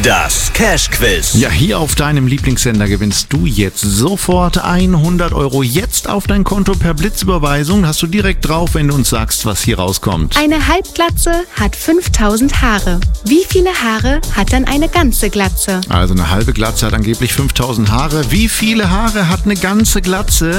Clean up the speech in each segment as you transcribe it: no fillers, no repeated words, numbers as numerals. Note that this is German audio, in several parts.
Das Cash-Quiz. Ja, hier auf deinem Lieblingssender gewinnst du jetzt sofort 100 Euro jetzt auf dein Konto per Blitzüberweisung. Hast du direkt drauf, wenn du uns sagst, was hier rauskommt. Eine Halbglatze hat 5000 Haare. Wie viele Haare hat dann eine ganze Glatze? Also eine halbe Glatze hat angeblich 5000 Haare. Wie viele Haare hat eine ganze Glatze?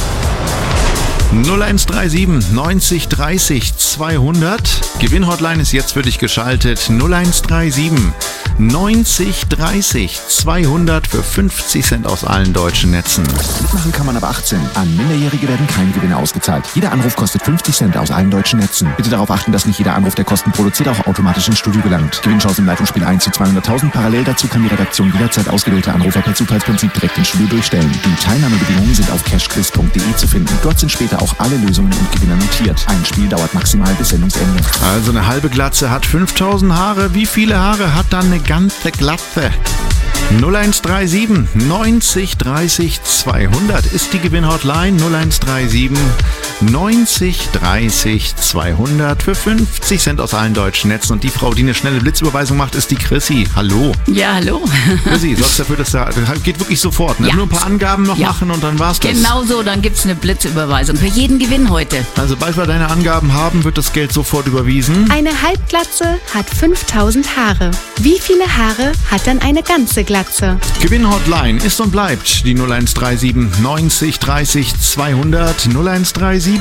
0137 90 30 200. Gewinnhotline ist jetzt für dich geschaltet. 0137 90 30 200 für 50 Cent aus allen deutschen Netzen. Mitmachen kann man ab 18. An Minderjährige werden keine Gewinne ausgezahlt. Jeder Anruf kostet 50 Cent aus allen deutschen Netzen. Bitte darauf achten, dass nicht jeder Anruf, der Kosten produziert, auch automatisch ins Studio gelangt. Gewinnchance im Leitungsspiel 1 zu 200.000. Parallel dazu kann die Redaktion jederzeit ausgewählte Anrufer per Zufallsprinzip direkt ins Studio durchstellen. Die Teilnahmebedingungen sind auf cashquiz.de zu finden. Dort sind später auch alle Lösungen und Gewinner notiert. Ein Spiel dauert maximal bis Sendungsende. Also eine halbe Glatze hat 5000 Haare. Wie viele Haare hat dann eine ganze Glatze? 0137 90 30 200 ist die Gewinnhotline. 0137 90 30 200 für 50 Cent aus allen deutschen Netzen. Und die Frau, die eine schnelle Blitzüberweisung macht, ist die Chrissy. Hallo. Ja, hallo. Chrissy, sorgst dafür, dass das geht wirklich sofort. Ne? Ja. Nur ein paar Angaben noch machen und dann war's das. Genau so, dann gibt's eine Blitzüberweisung für jeden Gewinn heute. Also sobald wir deine Angaben haben, wird das Geld sofort überwiesen. Eine Halbglatze hat 5000 Haare. Wie viele Haare hat dann eine ganze Glatze? Gewinnhotline ist und bleibt die 0137 90 30 200. 0137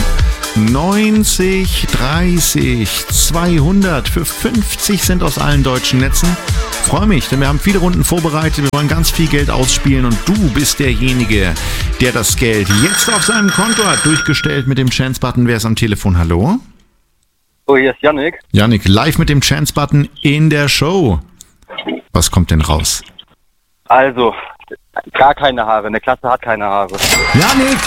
90 30 200 für 50 Cent aus allen deutschen Netzen. Freue mich, denn wir haben viele Runden vorbereitet. Wir wollen ganz viel Geld ausspielen und du bist derjenige, der das Geld jetzt auf seinem Konto hat. Durchgestellt mit dem Chance-Button. Wer ist am Telefon? Hallo? Oh, hier ist Yannick. Yannick, live mit dem Chance-Button in der Show. Was kommt denn raus? Also, gar keine Haare. Eine Klasse hat keine Haare. Yannick!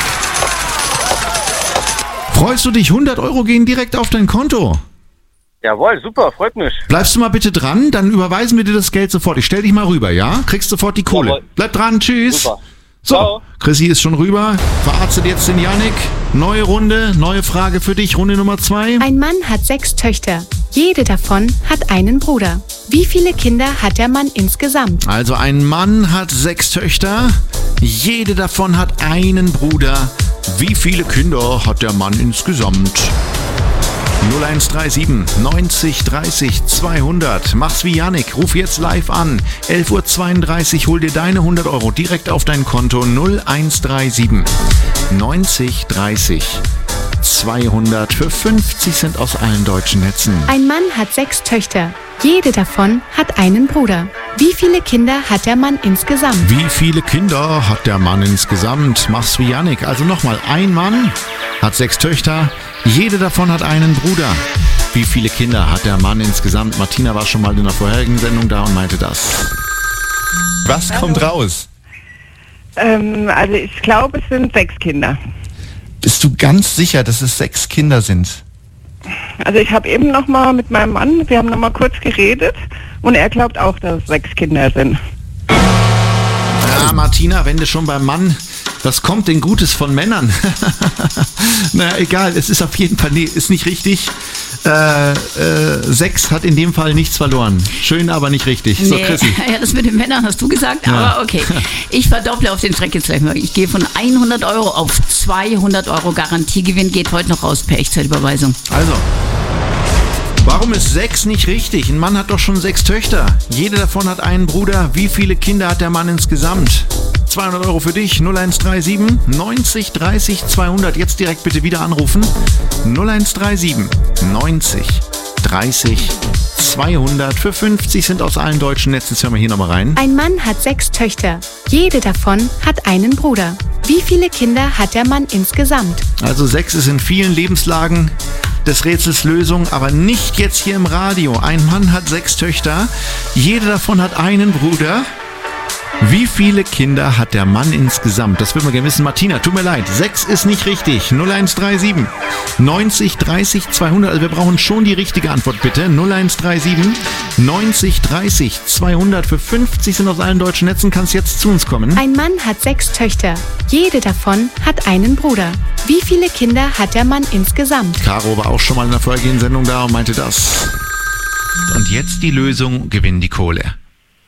Freust du dich? 100 Euro gehen direkt auf dein Konto. Jawohl, super, freut mich. Bleibst du mal bitte dran, dann überweisen wir dir das Geld sofort. Ich stell dich mal rüber, ja? Kriegst sofort die Kohle. Jawohl. Bleib dran, tschüss. Super. So, Ciao. Chrissy ist schon rüber. Verarztet jetzt den Yannick. Neue Runde, neue Frage für dich. Runde Nummer 2. Ein Mann hat 6 Töchter. Jede davon hat einen Bruder. Wie viele Kinder hat der Mann insgesamt? Also ein Mann hat 6 Töchter. Jede davon hat einen Bruder. Wie viele Kinder hat der Mann insgesamt? 0137 90 30 200. Mach's wie Yannick. Ruf jetzt live an. 11.32 Uhr. Hol dir deine 100 Euro direkt auf dein Konto. 0137 90 30 200 für 50 Cent aus allen deutschen Netzen. Ein Mann hat 6 Töchter. Jede davon hat einen Bruder. Wie viele Kinder hat der Mann insgesamt? Wie viele Kinder hat der Mann insgesamt? Mach's wie Yannick. Also nochmal, ein Mann hat 6 Töchter. Jede davon hat einen Bruder. Wie viele Kinder hat der Mann insgesamt? Martina war schon mal in der vorherigen Sendung da und meinte das. Was kommt raus? Also ich glaube, es sind 6 Kinder. Bist du ganz sicher, dass es 6 Kinder sind? Also ich habe eben noch mal mit meinem Mann, wir haben noch mal kurz geredet und er glaubt auch, dass es 6 Kinder sind. Ja, Martina, wenn du schon beim Mann, was kommt denn Gutes von Männern? Naja, egal, es ist auf jeden Fall, nee, ist nicht richtig. 6 hat in dem Fall nichts verloren. Schön, aber nicht richtig. So, Nee, Chrissy. ja, das mit den Männern hast du gesagt, Ja. aber okay. Ich verdopple auf den Schreck jetzt gleich mal. Ich gehe von 100 Euro auf 200 Euro. Garantiegewinn geht heute noch raus per Echtzeitüberweisung. Also, warum ist 6 nicht richtig? Ein Mann hat doch schon 6 Töchter. Jede davon hat einen Bruder. Wie viele Kinder hat der Mann insgesamt? 200 Euro für dich. 0137 90 30 200. Jetzt direkt bitte wieder anrufen. 0137 90 30 200 für 50 Cent aus allen deutschen Netzen. Jetzt hören wir hier nochmal rein. Ein Mann hat 6 Töchter. Jede davon hat einen Bruder. Wie viele Kinder hat der Mann insgesamt? Also 6 ist in vielen Lebenslagen des Rätsels Lösung, aber nicht jetzt hier im Radio. Ein Mann hat 6 Töchter. Jede davon hat einen Bruder. Wie viele Kinder hat der Mann insgesamt? Das würden wir gerne wissen. Martina, tut mir leid. 6 ist nicht richtig. 0137 90 30 200. Also wir brauchen schon die richtige Antwort, bitte. 0137 90 30 200 für 50 sind aus allen deutschen Netzen. Kannst jetzt zu uns kommen. Ein Mann hat 6 Töchter. Jede davon hat einen Bruder. Wie viele Kinder hat der Mann insgesamt? Caro war auch schon mal in der vorhergehenden Sendung da und meinte das. Und jetzt die Lösung, gewinn die Kohle.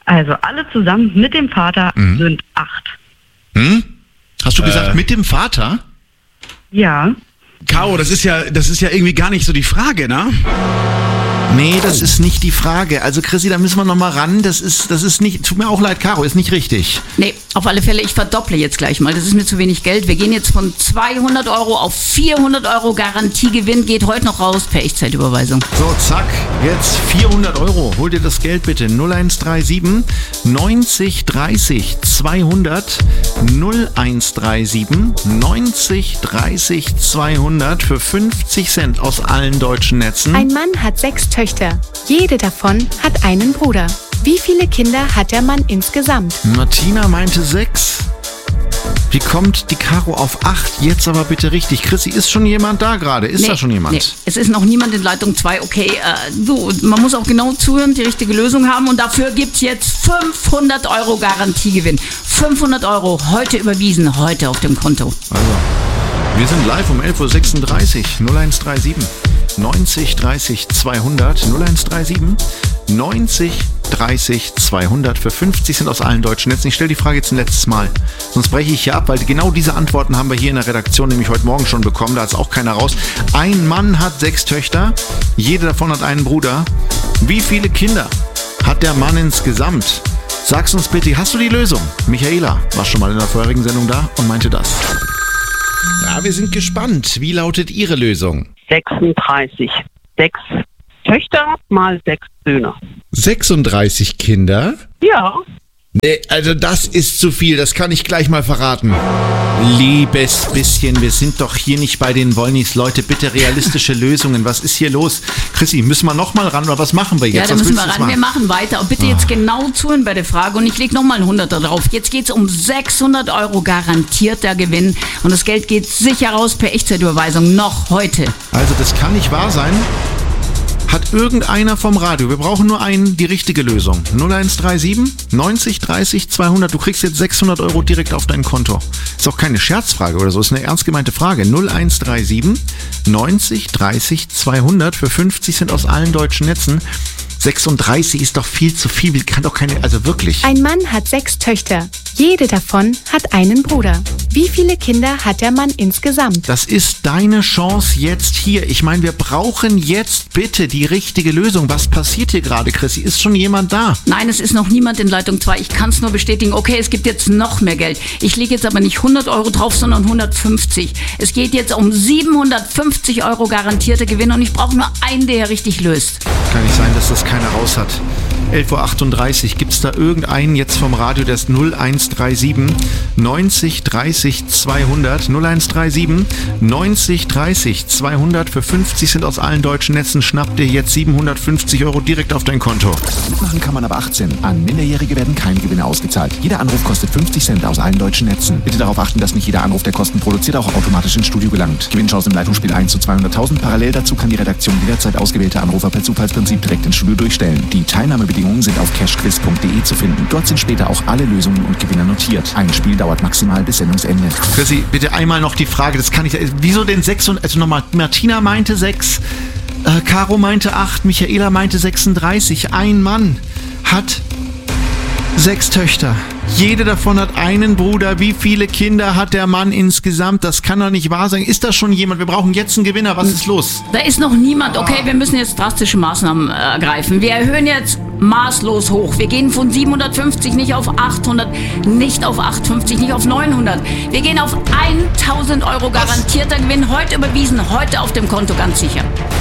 Also alle zusammen mit dem Vater sind 8. Hast du gesagt, mit dem Vater? Ja. Caro, das ist ja irgendwie gar nicht so die Frage, ne? Nee, das ist nicht die Frage. Also Chrissy, da müssen wir nochmal ran. Das ist nicht, tut mir auch leid, Caro, ist nicht richtig. Nee, auf alle Fälle, ich verdopple jetzt gleich mal. Das ist mir zu wenig Geld. Wir gehen jetzt von 200 Euro auf 400 Euro Garantiegewinn. Geht heute noch raus per Echtzeitüberweisung. So, zack, jetzt 400 Euro. Hol dir das Geld bitte. 0137 90 30 200 0137 90 30 200 für 50 Cent aus allen deutschen Netzen. Ein Mann hat 6 Töchter. Jede davon hat einen Bruder. Wie viele Kinder hat der Mann insgesamt? Martina meinte 6. Wie kommt die Caro auf 8? Jetzt aber bitte richtig. Chrissy, ist schon jemand da gerade? Ist da schon jemand? Nee, es ist noch niemand in Leitung 2. Okay, man muss auch genau zuhören, die richtige Lösung haben. Und dafür gibt's jetzt 500 Euro Garantiegewinn. 500 Euro heute überwiesen, heute auf dem Konto. Also, wir sind live um 11.36 Uhr. 0137 90 30 200 0137 90 30 200 für 50 Cent aus allen deutschen Netzen. Ich stelle die Frage jetzt ein letztes Mal, sonst breche ich hier ab, weil genau diese Antworten haben wir hier in der Redaktion nämlich heute Morgen schon bekommen, da ist auch keiner raus. Ein Mann hat 6 Töchter, jede davon hat einen Bruder. Wie viele Kinder hat der Mann insgesamt? Sag's uns bitte, hast du die Lösung? Michaela war schon mal in der vorherigen Sendung da und meinte das. Ja, wir sind gespannt. Wie lautet Ihre Lösung? 36. 6 Töchter mal 6 Söhne. 36 Kinder? Ja. Nee, also das ist zu viel, das kann ich gleich mal verraten. Liebes bisschen, wir sind doch hier nicht bei den Wollnis. Leute, bitte realistische Lösungen. Was ist hier los? Chrissy, müssen wir noch mal ran oder was machen wir jetzt? Ja, da müssen wir ran. Wir machen weiter. Und bitte jetzt genau zuhören bei der Frage. Und ich lege nochmal einen 100er drauf. Jetzt geht es um 600 Euro garantierter Gewinn. Und das Geld geht sicher raus per Echtzeitüberweisung. Noch heute. Also das kann nicht wahr sein. Hat irgendeiner vom Radio, wir brauchen nur einen, die richtige Lösung. 0137 90 30 200, du kriegst jetzt 600 Euro direkt auf dein Konto. Ist auch keine Scherzfrage oder so, ist eine ernst gemeinte Frage. 0137 90 30 200 für 50 Cent aus allen deutschen Netzen. 36 ist doch viel zu viel, kann doch keine, also wirklich. Ein Mann hat 6 Töchter. Jede davon hat einen Bruder. Wie viele Kinder hat der Mann insgesamt? Das ist deine Chance jetzt hier. Ich meine, wir brauchen jetzt bitte die richtige Lösung. Was passiert hier gerade, Chrissy? Ist schon jemand da? Nein, es ist noch niemand in Leitung 2. Ich kann es nur bestätigen. Okay, es gibt jetzt noch mehr Geld. Ich lege jetzt aber nicht 100 Euro drauf, sondern 150. Es geht jetzt um 750 Euro garantierte Gewinn und ich brauche nur einen, der richtig löst. Kann nicht sein, dass das keiner raus hat. 11.38 Uhr. Gibt es da irgendeinen jetzt vom Radio, der ist 0137 90 30 200 0137 90 30 200 für 50 Cent aus allen deutschen Netzen. Schnappt dir jetzt 750 Euro direkt auf dein Konto. Mitmachen kann man ab 18. An Minderjährige werden keine Gewinne ausgezahlt. Jeder Anruf kostet 50 Cent aus allen deutschen Netzen. Bitte darauf achten, dass nicht jeder Anruf, der Kosten produziert, auch automatisch ins Studio gelangt. Gewinnchance im Leitungsspiel 1 zu 200.000. Parallel dazu kann die Redaktion jederzeit ausgewählte Anrufer per Zufallsprinzip direkt ins Studio durchstellen. Die Teilnahmebedingungen sind auf cashquiz.de zu finden. Dort sind später auch alle Lösungen und Gewinner notiert. Ein Spiel dauert maximal bis Sendungsende. Chrissy, bitte einmal noch die Frage, das kann ich, wieso denn 6 und, also nochmal, Martina meinte 6, Caro meinte 8, Michaela meinte 36. Ein Mann hat 6 Töchter. Jede davon hat einen Bruder. Wie viele Kinder hat der Mann insgesamt? Das kann doch nicht wahr sein. Ist da schon jemand? Wir brauchen jetzt einen Gewinner. Was ist los? Da ist noch niemand. Okay, wir müssen jetzt drastische Maßnahmen ergreifen. Wir erhöhen jetzt maßlos hoch. Wir gehen von 750 nicht auf 800, nicht auf 850, nicht auf 900. Wir gehen auf 1000 Euro garantierter Gewinn. Heute überwiesen, heute auf dem Konto, ganz sicher.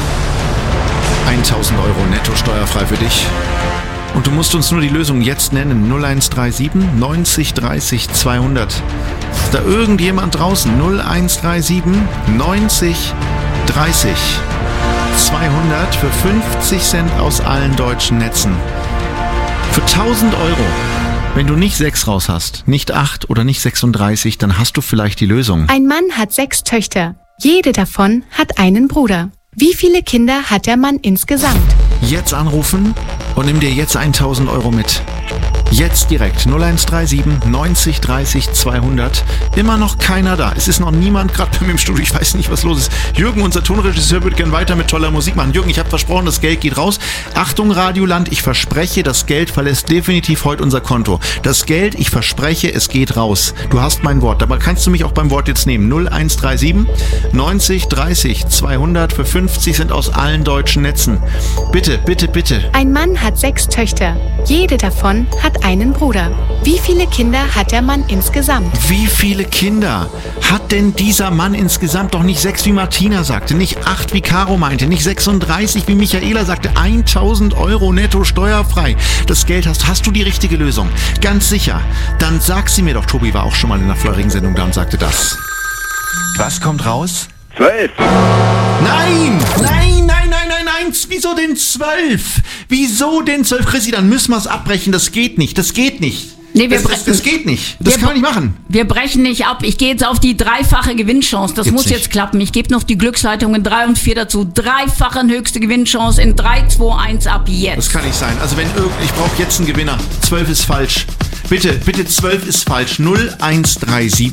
1000 Euro netto steuerfrei für dich. Und du musst uns nur die Lösung jetzt nennen. 0137 90 30 200. Ist da irgendjemand draußen? 0137 90 30 200 für 50 Cent aus allen deutschen Netzen. Für 1000 Euro. Wenn du nicht 6 raus hast, nicht 8 oder nicht 36, dann hast du vielleicht die Lösung. Ein Mann hat 6 Töchter. Jede davon hat einen Bruder. Wie viele Kinder hat der Mann insgesamt? Jetzt anrufen und nimm dir jetzt 1000 Euro mit. Jetzt direkt 0137 90 30 200. Immer noch keiner da. Es ist noch niemand gerade bei mir im Studio. Ich weiß nicht, was los ist. Jürgen, unser Tonregisseur, würde gerne weiter mit toller Musik machen. Jürgen, ich habe versprochen, das Geld geht raus. Achtung, Radioland, ich verspreche, das Geld verlässt definitiv heute unser Konto. Das Geld, ich verspreche, es geht raus. Du hast mein Wort. Dabei kannst du mich auch beim Wort jetzt nehmen. 0137 90 30 200 für 50 sind aus allen deutschen Netzen. Bitte, bitte, bitte. Ein Mann hat 6 Töchter. Jede davon hat einen Bruder. Wie viele Kinder hat der Mann insgesamt? Wie viele Kinder hat denn dieser Mann insgesamt? Doch nicht 6, wie Martina sagte, nicht 8, wie Caro meinte, nicht 36, wie Michaela sagte, 1.000 € netto steuerfrei. Das Geld hast du die richtige Lösung? Ganz sicher. Dann sag sie mir doch. Tobi war auch schon mal in einer vorherigen Sendung da und sagte das. Was kommt raus? 12. Nein! Wieso denn 12? Wieso denn 12? Chrissy, dann müssen wir es abbrechen. Das geht nicht. Das geht nicht. Nee, das geht nicht. Das kann man nicht machen. Wir brechen nicht ab. Ich gehe jetzt auf die dreifache Gewinnchance. Das muss jetzt klappen. Ich gebe noch die Glücksleitungen 3 und 4 dazu. Dreifache höchste Gewinnchance in 3, 2, 1 ab jetzt. Das kann nicht sein. Also ich brauche jetzt einen Gewinner. 12 ist falsch. Bitte, 12 ist falsch. 0137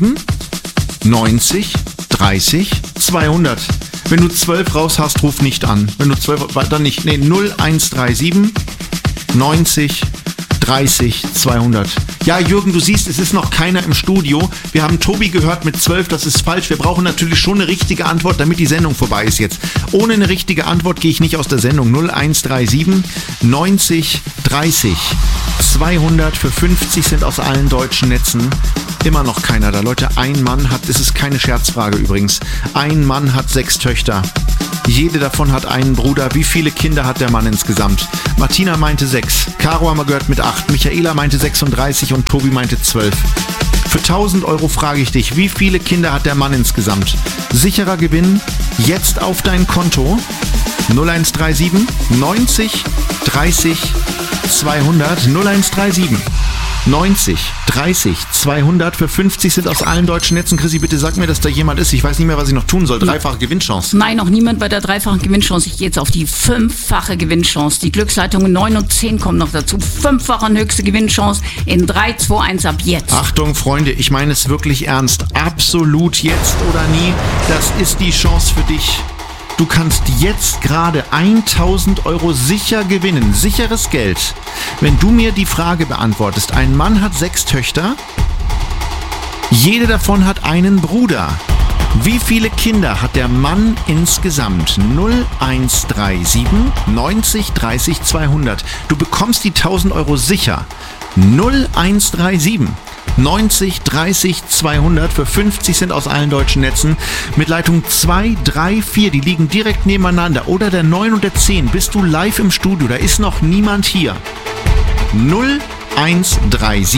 90 30 200. Wenn du 12 raus hast, ruf nicht an. Wenn du 12, dann nicht. Nee, 0137 90 30 200. Ja, Jürgen, du siehst, es ist noch keiner im Studio. Wir haben Tobi gehört mit 12, das ist falsch. Wir brauchen natürlich schon eine richtige Antwort, damit die Sendung vorbei ist jetzt. Ohne eine richtige Antwort gehe ich nicht aus der Sendung. 0137 90 30 200 für 50 sind aus allen deutschen Netzen. Immer noch keiner da. Leute, ein Mann hat, das ist keine Scherzfrage übrigens, ein Mann hat 6 Töchter. Jede davon hat einen Bruder. Wie viele Kinder hat der Mann insgesamt? Martina meinte 6. Caro haben wir gehört mit 8. Michaela meinte 36 und Tobi meinte 12. Für 1.000 € frage ich dich, wie viele Kinder hat der Mann insgesamt? Sicherer Gewinn, jetzt auf dein Konto. 0137 90 30 200. 0137 90 30 200 für 50 sind aus allen deutschen Netzen. Chrissy, bitte sag mir, dass da jemand ist. Ich weiß nicht mehr, was ich noch tun soll. Dreifache Gewinnchance. Nein, noch niemand bei der dreifachen Gewinnchance. Ich gehe jetzt auf die 5-fache Gewinnchance. Die Glücksleitungen 9 und 10 kommen noch dazu. 5-fache höchste Gewinnchance in 3, 2, 1 ab jetzt. Achtung, Freunde, ich meine es wirklich ernst. Absolut jetzt oder nie. Das ist die Chance für dich. Du kannst jetzt gerade 1.000 € sicher gewinnen. Sicheres Geld. Wenn du mir die Frage beantwortest, ein Mann hat 6 Töchter, jede davon hat einen Bruder. Wie viele Kinder hat der Mann insgesamt? 0137 90 30 200. Du bekommst die 1.000 € sicher. 0137 90 30 200 für 50 sind aus allen deutschen Netzen. Mit Leitung 2, 3, 4, die liegen direkt nebeneinander. Oder der 9 und der 10. Bist du live im Studio? Da ist noch niemand hier. 0137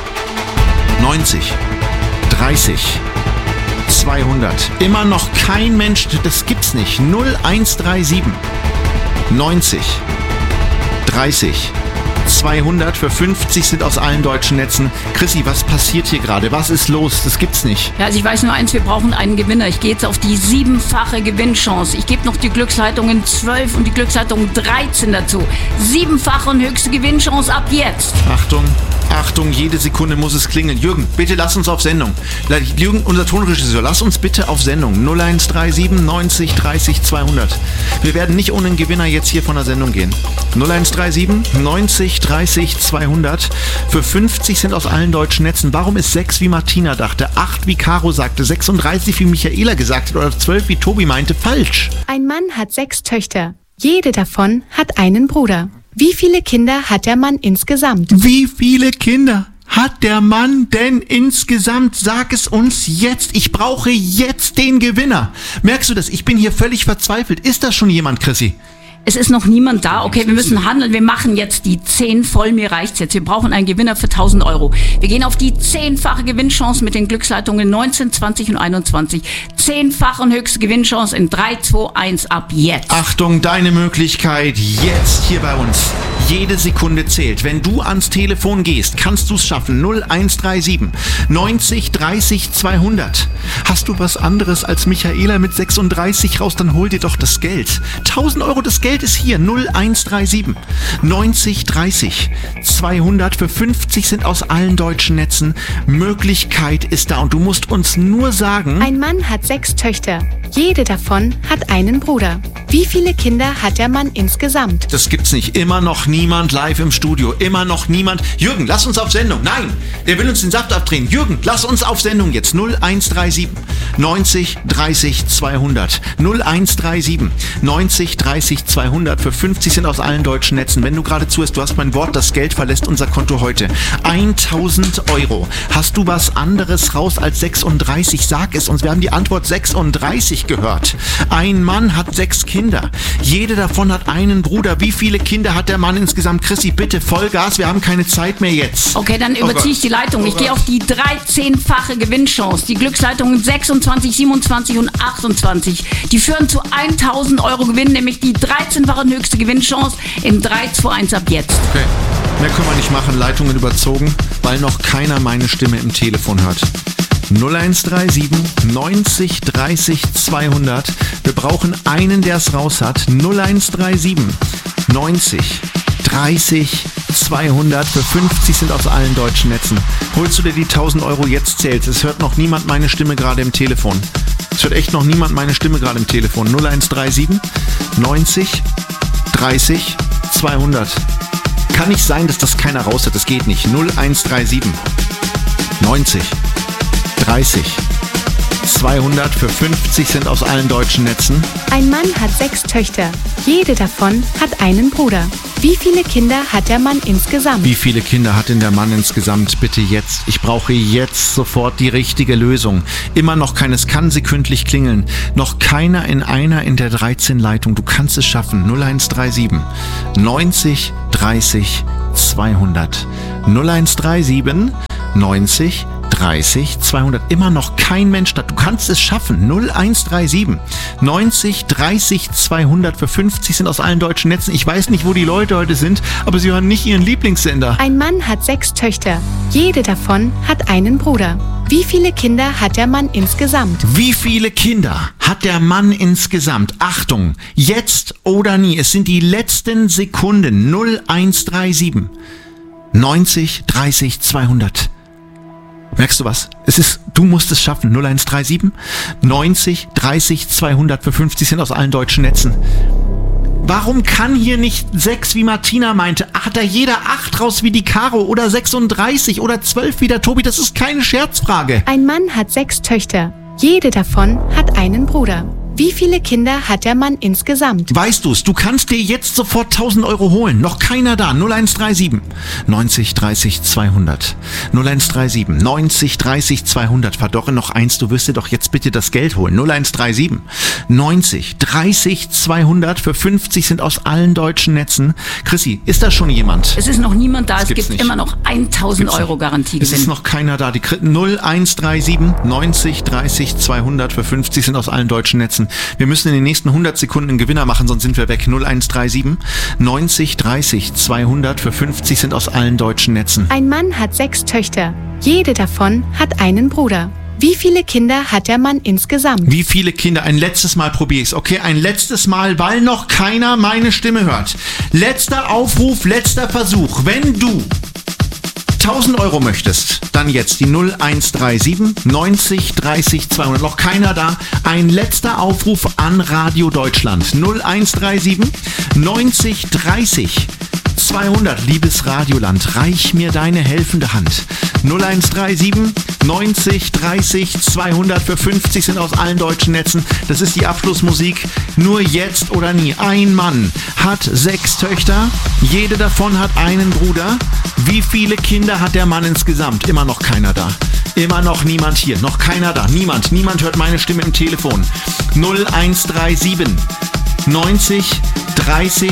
90 30 200. Immer noch kein Mensch, das gibt's nicht. 0137 90 30 200 für 50 sind aus allen deutschen Netzen. Chrissy, was passiert hier gerade? Was ist los? Das gibt's nicht. Ja, also ich weiß nur eins, wir brauchen einen Gewinner. Ich gehe jetzt auf die 7-fache Gewinnchance. Ich gebe noch die Glücksleitungen 12 und die Glücksleitung 13 dazu. 7-fache und höchste Gewinnchance ab jetzt. Achtung, Achtung, jede Sekunde muss es klingeln. Jürgen, bitte lass uns auf Sendung. Jürgen, unser Tonregisseur, lass uns bitte auf Sendung. 0137 90 30 200. Wir werden nicht ohne einen Gewinner jetzt hier von der Sendung gehen. 0137 90 30 200. Für 50 sind aus allen deutschen Netzen. Warum ist 6 wie Martina dachte, 8 wie Caro sagte, 36 wie Michaela gesagt hat oder 12 wie Tobi meinte, falsch? Ein Mann hat 6 Töchter. Jede davon hat einen Bruder. Wie viele Kinder hat der Mann insgesamt? Wie viele Kinder hat der Mann denn insgesamt? Sag es uns jetzt. Ich brauche jetzt den Gewinner. Merkst du das? Ich bin hier völlig verzweifelt. Ist das schon jemand, Chrissy? Es ist noch niemand da. Okay, wir müssen handeln. Wir machen jetzt die 10 voll. Mir reicht's jetzt. Wir brauchen einen Gewinner für 1.000 €. Wir gehen auf die 10-fache Gewinnchance mit den Glücksleitungen 19, 20 und 21. 10-fache und höchste Gewinnchance in 3, 2, 1 ab jetzt. Achtung, deine Möglichkeit jetzt hier bei uns. Jede Sekunde zählt. Wenn du ans Telefon gehst, kannst du es schaffen. 0137 90 30 200. Hast du was anderes als Michaela mit 36 raus, dann hol dir doch das Geld. 1000 Euro, das Geld ist hier. 0137 90 30 200. Für 50 sind aus allen deutschen Netzen. Möglichkeit ist da und du musst uns nur sagen... Ein Mann hat 6 Töchter. Jede davon hat einen Bruder. Wie viele Kinder hat der Mann insgesamt? Das gibt's nicht. Immer noch niemand live im Studio. Immer noch niemand. Jürgen, lass uns auf Sendung. Nein, der will uns den Saft abdrehen. Jürgen, lass uns auf Sendung jetzt. 0137 90 30 200. 0137 90 30 200. Für 50 sind aus allen deutschen Netzen. Wenn du gerade zuhörst, du hast mein Wort, das Geld verlässt unser Konto heute. 1000 Euro. Hast du was anderes raus als 36? Sag es uns. Wir haben die Antwort 36 gehört. Ein Mann hat 6 Kinder. Jede davon hat einen Bruder. Wie viele Kinder hat der Mann insgesamt? Chrissy, bitte Vollgas. Wir haben keine Zeit mehr jetzt. Okay, dann überziehe ich die Leitung. Ich gehe auf die 13-fache Gewinnchance. Die Glücksleitungen 26, 27 und 28. Die führen zu 1000 Euro Gewinn, nämlich die 13-fache höchste Gewinnchance in 3, 2, 1 ab jetzt. Okay, mehr können wir nicht machen. Leitungen überzogen, weil noch keiner meine Stimme im Telefon hört. 0137 90 30 200. Wir brauchen einen, der es raus hat. 0137 90 30 200. Für 50 sind aus allen deutschen Netzen. Holst du dir die 1000 Euro, jetzt zählt. Es hört noch niemand meine Stimme gerade im Telefon. Es hört echt noch niemand meine Stimme gerade im Telefon. 0137 90 30 200. Kann nicht sein, dass das keiner raus hat. Das geht nicht. 0137 90 30 200. Für 50 sind aus allen deutschen Netzen. Ein Mann hat 6 Töchter. Jede davon hat einen Bruder. Wie viele Kinder hat der Mann insgesamt? Wie viele Kinder hat denn der Mann insgesamt? Bitte jetzt. Ich brauche jetzt sofort die richtige Lösung. Immer noch keines, kann sekündlich klingeln. Noch keiner in der 13 Leitung. Du kannst es schaffen. 0137 90 30 200. 0137 90 30 200. Immer noch kein Mensch da. Du kannst es schaffen. 0137 90 30 200. Für 50 sind aus allen deutschen Netzen. Ich weiß nicht, wo die Leute heute sind, aber sie hören nicht ihren Lieblingssender. Ein Mann hat 6 Töchter. Jede davon hat einen Bruder. Wie viele Kinder hat der Mann insgesamt? Wie viele Kinder hat der Mann insgesamt? Achtung, jetzt oder nie. Es sind die letzten Sekunden. 0137 90 30 200. Merkst du was? Du musst es schaffen. 0137 90 30 200. Für 50 sind aus allen deutschen Netzen. Warum kann hier nicht 6, wie Martina meinte? Hat da jeder 8 raus wie die Caro oder 36 oder 12 wie der Tobi? Das ist keine Scherzfrage. Ein Mann hat 6 Töchter. Jede davon hat einen Bruder. Wie viele Kinder hat der Mann insgesamt? Weißt du's, du kannst dir jetzt sofort 1000 Euro holen. Noch keiner da. 0137 90 30 200. 0137 90 30 200. Verdorre noch eins, du wirst dir doch jetzt bitte das Geld holen. 0137 90 30 200. Für 50 sind aus allen deutschen Netzen. Chrissy, ist da schon jemand? Es ist noch niemand da. Es gibt nicht. Immer noch 1000 Euro Garantie. Es ist noch keiner da. Die 0137 90 30 200. Für 50 sind aus allen deutschen Netzen. Wir müssen in den nächsten 100 Sekunden einen Gewinner machen, sonst sind wir weg. 0137 90 30 200. Für 50 sind aus allen deutschen Netzen. Ein Mann hat 6 Töchter. Jede davon hat einen Bruder. Wie viele Kinder hat der Mann insgesamt? Wie viele Kinder? Ein letztes Mal probiere ich es. Okay, ein letztes Mal, weil noch keiner meine Stimme hört. Letzter Aufruf, letzter Versuch. Wenn du 1000 Euro möchtest, dann jetzt die 0137 90 30 200. Noch keiner da. Ein letzter Aufruf an Radio Deutschland. 0137 90 30 200. Liebes Radioland, reich mir deine helfende Hand. 0137 90 30 200. Für 50 sind aus allen deutschen Netzen. Das ist die Abschlussmusik. Nur jetzt oder nie. Ein Mann hat 6 Töchter. Jede davon hat einen Bruder. Wie viele Kinder hat der Mann insgesamt? Immer noch keiner da. Immer noch niemand hier. Noch keiner da. Niemand hört meine Stimme im Telefon. 0137 90 30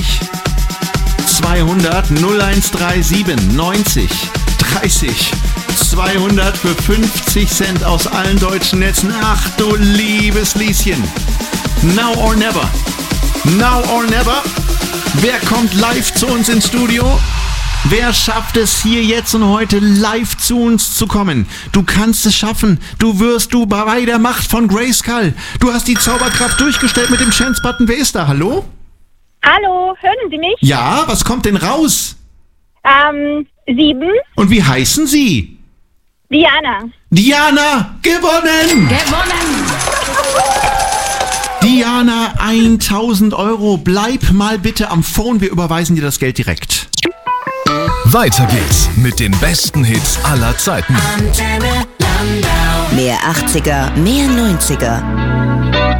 200. 0137 90 30 200. Für 50 Cent aus allen deutschen Netzen. Ach du liebes Lieschen. Now or never. Now or never. Wer kommt live zu uns ins Studio? Wer schafft es hier jetzt und heute live zu uns zu kommen? Du kannst es schaffen. Du wirst bei der Macht von Grayskull. Du hast die Zauberkraft durchgestellt mit dem Chance-Button. Wer ist da? Hallo? Hallo, hören Sie mich? Ja, was kommt denn raus? 7. Und wie heißen Sie? Diana. Diana, gewonnen! Diana, 1.000 Euro. Bleib mal bitte am Phone, wir überweisen dir das Geld direkt. Weiter geht's mit den besten Hits aller Zeiten. Mehr 80er, mehr 90er.